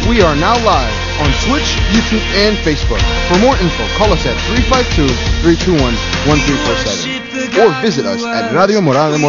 We are now live on Twitch, YouTube, and Facebook. For more info, call us at 352-321-1347 or visit us at Radio Morada